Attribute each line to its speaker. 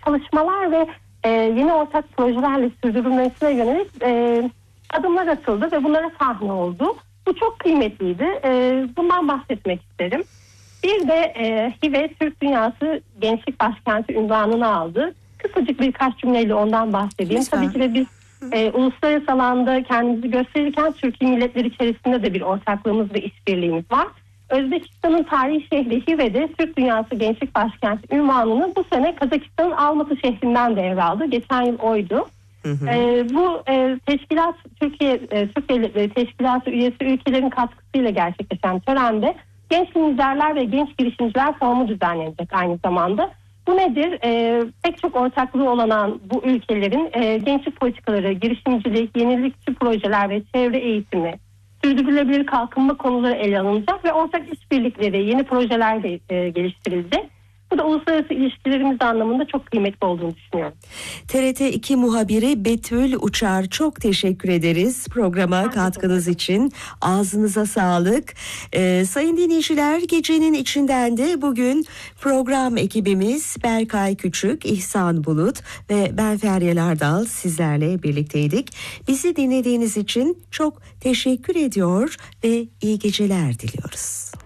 Speaker 1: çalışmalar ve yeni ortak projelerle sürdürülmesine yönelik adımlar atıldı ve bunlara sahne oldu. Bu çok kıymetliydi. Bundan bahsetmek isterim. Bir de HİVE Türk Dünyası Gençlik Başkenti unvanını aldı. Kısacık birkaç cümleyle ondan bahsedeyim.
Speaker 2: Lütfen.
Speaker 1: Tabii ki de biz uluslararası alanda kendimizi gösterirken Türkiye milletleri içerisinde de bir ortaklığımız ve işbirliğimiz var. Özbekistan'ın tarihi şehri Hive'de Türk Dünyası Gençlik Başkenti unvanını bu sene Kazakistan'ın Almatı şehrinden devraldı. Geçen yıl oydu. Bu teşkilat Türk Devletleri Teşkilatı üyesi ülkelerin katkısıyla gerçekleşen törende genç liderler ve genç girişimciler forumu düzenlenecek aynı zamanda. Bu nedir? Pek çok ortaklığı olan bu ülkelerin gençlik politikaları, girişimcilik, yenilikçi projeler ve çevre eğitimi, sürdürülebilir kalkınma konuları ele alınacak ve ortak işbirlikleri, yeni projeler de geliştirilecek. Bu da uluslararası ilişkilerimiz anlamında çok kıymetli olduğunu düşünüyorum.
Speaker 2: TRT2 muhabiri Betül Uçar, çok teşekkür ederiz programa katkınız için. Ağzınıza sağlık. Sayın dinleyiciler, gecenin içinden de bugün program ekibimiz Berkay Küçük, İhsan Bulut ve ben Feryal Ardal sizlerle birlikteydik. Bizi dinlediğiniz için çok teşekkür ediyor ve iyi geceler diliyoruz.